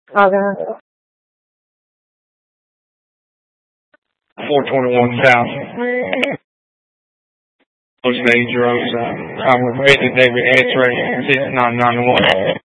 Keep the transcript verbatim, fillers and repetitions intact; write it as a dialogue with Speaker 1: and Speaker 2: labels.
Speaker 1: Okay. four twenty-one South. Most dangerous. I'm with David David X-ray six nine nine one.